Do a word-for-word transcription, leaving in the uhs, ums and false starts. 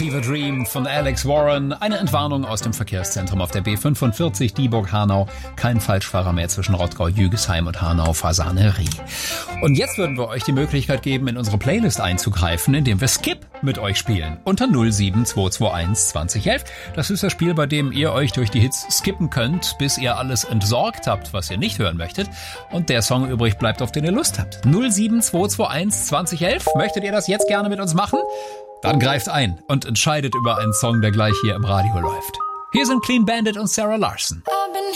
Fever Dream von Alex Warren. Eine Entwarnung aus dem Verkehrszentrum auf der B fünfundvierzig Dieburg-Hanau. Kein Falschfahrer mehr zwischen Rottgau, Jügesheim und Hanau-Fasanerie. Und jetzt würden wir euch die Möglichkeit geben, in unsere Playlist einzugreifen, indem wir Skip mit euch spielen. Unter null sieben zwei zwei eins zwanzig elf. Das ist das Spiel, bei dem ihr euch durch die Hits skippen könnt, bis ihr alles entsorgt habt, was ihr nicht hören möchtet. Und der Song übrig bleibt, auf den ihr Lust habt. null sieben zwei zwei eins zwanzig elf. Möchtet ihr das jetzt gerne mit uns machen? Dann greift ein und entscheidet über einen Song, der gleich hier im Radio läuft. Hier sind Clean Bandit und Sarah Larson.